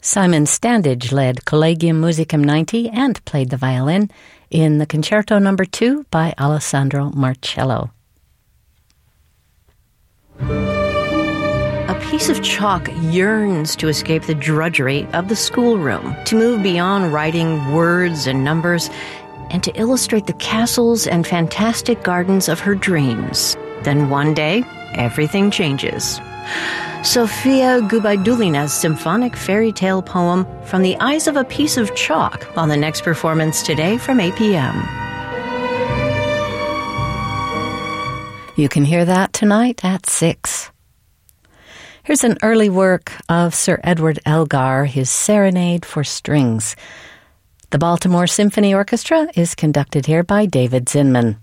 Simon Standage led Collegium Musicum 90 and played the violin in the Concerto No. 2 by Alessandro Marcello. A piece of chalk yearns to escape the drudgery of the schoolroom, to move beyond writing words and numbers, and to illustrate the castles and fantastic gardens of her dreams. Then one day, everything changes. Sofia Gubaidulina's symphonic fairy tale poem From the Eyes of a Piece of Chalk on the next performance today from 8 p.m. You can hear that tonight at 6. Here's an early work of Sir Edward Elgar, his Serenade for Strings. The Baltimore Symphony Orchestra is conducted here by David Zinman.